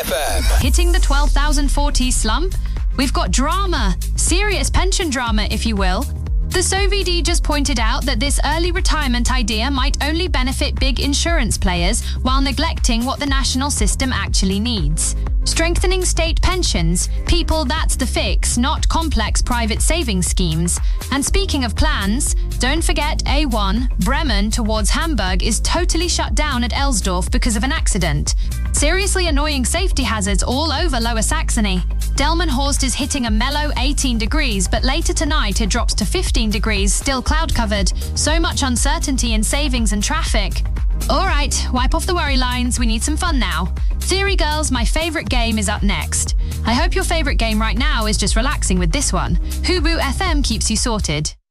FM. Hitting the 12,040 slump? We've got drama. Serious pension drama, if you will. The SOVD just pointed out that this early retirement idea might only benefit big insurance players while neglecting what the national system actually needs. Strengthening state pensions, people, that's the fix, not complex private savings schemes. And speaking of plans, don't forget A1, Bremen towards Hamburg is totally shut down at Elsdorf because of an accident. Seriously annoying safety hazards all over Lower Saxony. Delmenhorst is hitting a mellow 18 degrees, but later tonight it drops to 15 degrees, still cloud-covered. So much uncertainty in savings and traffic. All right, wipe off the worry lines, we need some fun now. Theory Girls, my favourite game is up next. I hope your favourite game right now is just relaxing with this one. Hubu FM keeps you sorted.